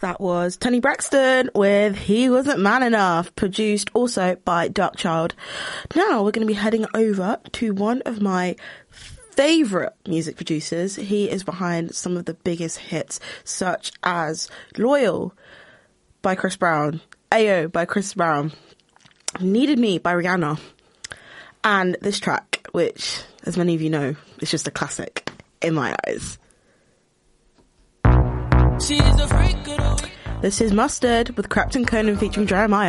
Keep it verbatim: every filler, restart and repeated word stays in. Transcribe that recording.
That was Tony Braxton with He Wasn't Man Enough, produced also by Darkchild. Now we're going to be heading over to one of my favourite music producers. He is behind some of the biggest hits, such as Loyal by Chris Brown, Ayo by Chris Brown, Needed Me by Rihanna, and this track, which, as many of you know, is just a classic in my eyes. She's a freak of the week. This is Mustard with Clapton Conan featuring Jeremiah.